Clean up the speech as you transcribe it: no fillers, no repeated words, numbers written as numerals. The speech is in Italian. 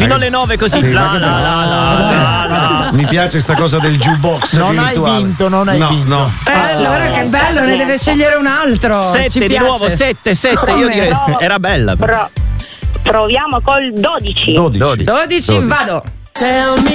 fino alle 9 così. Sì, Mi piace sta cosa del jukebox. Non hai vinto. No. Allora che bello, ne deve scegliere un altro. 7 di nuovo, 7. Io direi era bella. Proviamo col 12. 12, vado.